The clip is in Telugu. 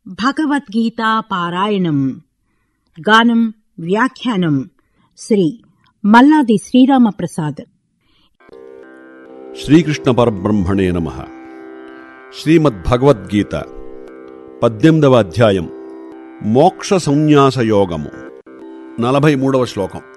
భగవద్గీతా పారాయణం. గానం వ్యాఖ్యానం శ్రీ మల్లాది శ్రీరామప్రసాద్. శ్రీకృష్ణ పరబ్రహ్మణే నమః. శ్రీమద్భగవద్గీత 18వ అధ్యాయం మోక్ష సంన్యాస యోగము. 43వ శ్లోకం.